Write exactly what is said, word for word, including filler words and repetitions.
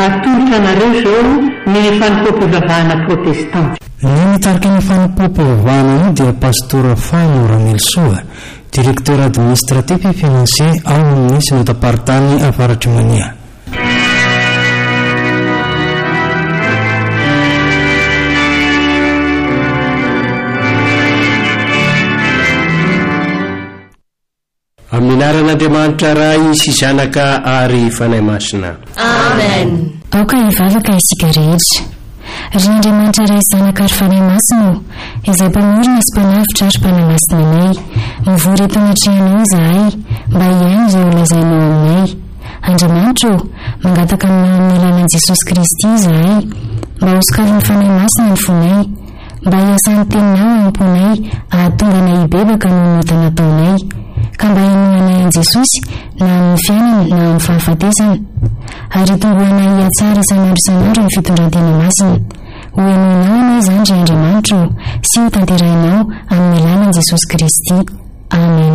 atolotra anareo zao ny fanompoam-pivavahana protestanta. Ny mitarika ny fanompoam-pivavahana io dia pastora Fano Ramelsoa, directeur administratif et financier ao amin'ny synodapartany avaratry Mania. Amin'ny anaran'Andriamanitra Ray sy Zanaka ary Fanahy Masina. Amen. Aoka hivavaka isika rehetra. Ry Andriamanitra Ray, Zanaka ary Fanahy Masina, izay mpamorona sy mpanavitra ary mpanahy masina anay, mivory eto anatrehana izahay mba hiaino izay ho lazainao aminay. Andriamanitra, mangataka aminao amin'ny alalan'i Jesosy Kristy izahay mba hosokarin'ny Fanahy Masina ny fonay, mba hiasan'ny teninao amponay ahatonga anay hibebaka noho ny hita nataonay, ka mba hinoanay an'i Jesosy na amin'ny fiainana na amin'ny fahafatesana, ary tongoanay hiatsara isan'andro isan'andro ny fitondran-tena masina. Ho henoinao anay izany, ry Andriamanitra, sy ho tanterahinao amin'ny alalan'i Jesosy Kristy. Amen.